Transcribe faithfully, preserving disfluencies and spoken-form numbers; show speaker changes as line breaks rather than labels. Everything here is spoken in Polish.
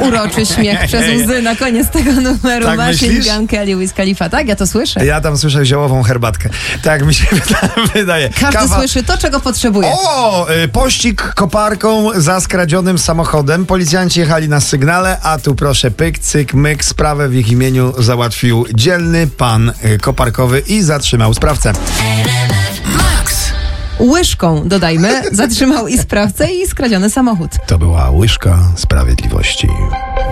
uroczy śmiech przez łzy na koniec tego numeru.
Tak
Machine
myślisz?
Gun Kelly, Wiz Khalifa. Tak, ja to słyszę.
Ja tam słyszę ziołową herbatkę. Tak mi się wydaje.
Każdy
Kawa...
słyszy to, czego potrzebuje.
O! y, Pościg koparką za skradzionym samochodem. Policjanci jechali na sygnale, a tu proszę pyk, cyk, myk. Sprawę w ich imieniu załatwił dzielny pan y, koparkowy i zatrzymał sprawcę.
Łyżką, dodajmy, zatrzymał i sprawcę, i skradziony samochód.
To była łyżka sprawiedliwości.